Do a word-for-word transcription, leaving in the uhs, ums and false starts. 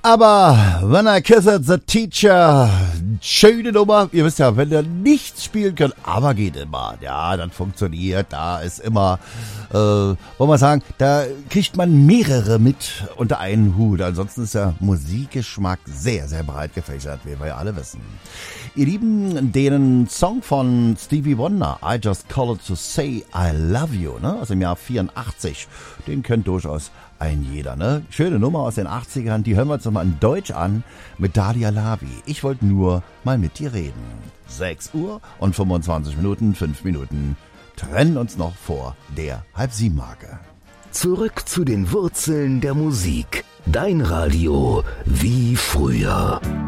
Aber When I Kissed the Teacher, schöne Nummer. Ihr wisst ja, wenn ihr nichts spielen könnt, aber geht immer. Ja, das funktioniert. Da ist immer, äh, wollen wir sagen, da kriegt man mehrere mit unter einen Hut. Ansonsten ist der Musikgeschmack sehr, sehr breit gefächert, wie wir ja alle wissen. Ihr Lieben, den Song von Stevie Wonder, I Just Called to Say I Love You, ne, aus dem Jahr vierundachtzig, den kennt durchaus ein jeder, ne? Schöne Nummer aus den achtzigern, die hören wir uns nochmal in Deutsch an mit Dalia Lavi. Ich wollte nur mal mit dir reden. sechs Uhr und fünfundzwanzig Minuten, fünf Minuten trennen uns noch vor der Halb-Sieben-Marke. Zurück zu den Wurzeln der Musik. Dein Radio wie früher.